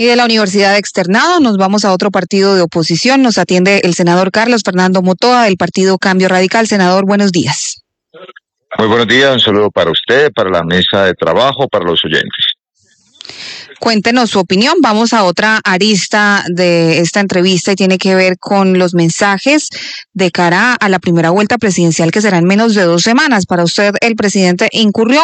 Y de la Universidad Externado nos vamos a otro partido de oposición. Nos atiende el senador Carlos Fernando Motoa del partido Cambio Radical. Senador, buenos días. Muy buenos días, un saludo para usted, para la mesa de trabajo, para los oyentes. Cuéntenos su opinión. Vamos a otra arista de esta entrevista y tiene que ver con los mensajes de cara a la primera vuelta presidencial que será en menos de 2 semanas. Para usted, el presidente incurrió